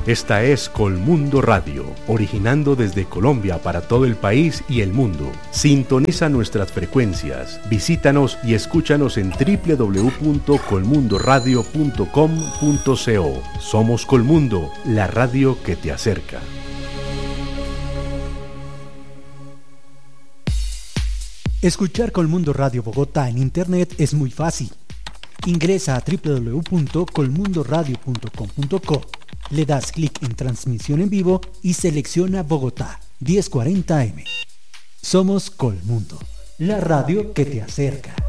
Esta es Colmundo Radio, originando desde Colombia para todo el país y el mundo. Sintoniza nuestras frecuencias, visítanos y escúchanos en www.colmundoradio.com.co. Somos Colmundo, la radio que te acerca. Escuchar Colmundo Radio Bogotá en internet es muy fácil. Ingresa a www.colmundoradio.com.co, le das clic en transmisión en vivo y selecciona Bogotá 1040 AM. Somos Colmundo, la radio que te acerca.